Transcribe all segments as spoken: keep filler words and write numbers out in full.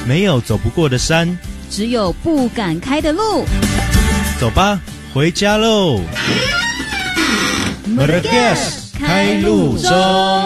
没有走不过的山， 只有不敢开的路。 走吧，回家喽。Murgas 开路中。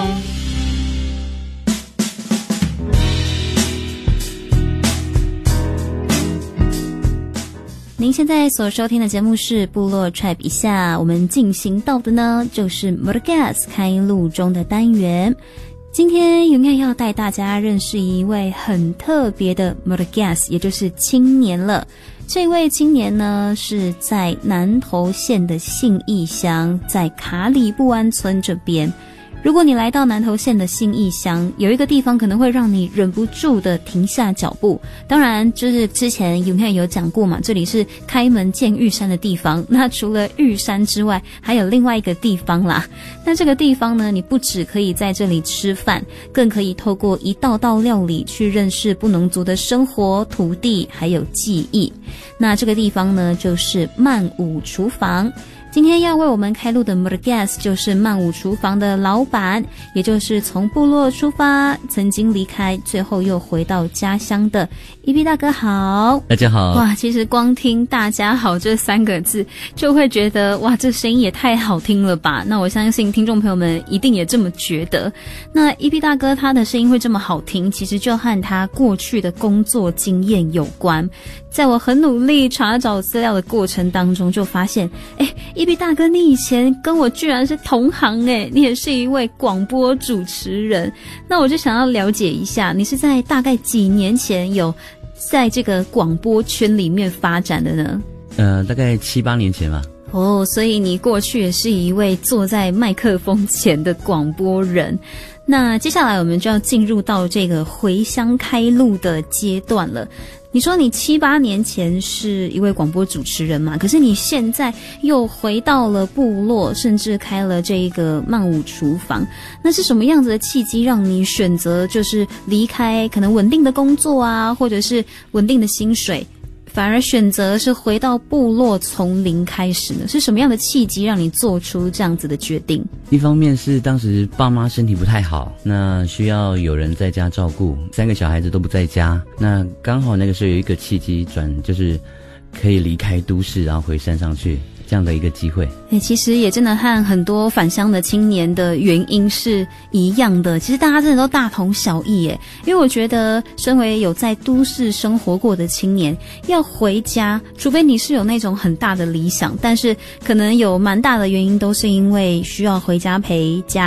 您现在所收听的节目是部落 Tribe 以下，我们进行到的呢就是 Murgas 开路中的单元。今天永远要带大家认识一位很特别的 Murgas， 也就是青年了。这位青年呢是在南投县的信义乡，在卡里布安村这边。如果你来到南投县的信义乡，有一个地方可能会让你忍不住的停下脚步。当然就是之前永汉有讲过嘛，这里是开门见玉山的地方。那除了玉山之外，还有另外一个地方啦。那这个地方呢，你不只可以在这里吃饭，更可以透过一道道料理去认识布农族的生活、土地还有记忆。那这个地方呢，就是曼武厨房。今天要为我们开路的 Murgas 就是曼武厨房的老板，也就是从部落出发，曾经离开，最后又回到家乡的一比大哥好。 大家好。 哇，其实光听大家好这三个字就会觉得哇，这声音也太好听了吧。那我相信听众朋友们一定也这么觉得。那一比大哥他的声音会这么好听，其实就和他过去的工作经验有关。在我很努力查找资料的过程当中，就发现诶一比大哥你以前跟我居然是同行诶，你也是一位广播主持人。那我就想要了解一下，你是在大概几年前有在这个广播圈里面发展的呢？ 呃，大概七八年前吧。 哦，所以你过去也是一位坐在麦克风前的广播人。那接下来我们就要进入到这个回乡开路的阶段了。你说你七八年前是一位广播主持人嘛，可是你现在又回到了部落，甚至开了这一个曼武厨房。那是什么样子的契机让你选择就是离开可能稳定的工作啊，或者是稳定的薪水，反而选择是回到部落从零开始呢？是什么样的契机让你做出这样子的决定？ 一方面是当时爸妈身体不太好，那需要有人在家照顾，三个小孩子都不在家，那刚好那个时候有一个契机转，就是可以离开都市，然后回山上去。这样的一个机会， 欸，其实也真的和很多返乡的青年的原因是一样的。其实大家真的都大同小异耶。因为我觉得，身为有在都市生活过的青年，要回家，除非你是有那种很大的理想，但是可能有蛮大的原因都是因为需要回家陪家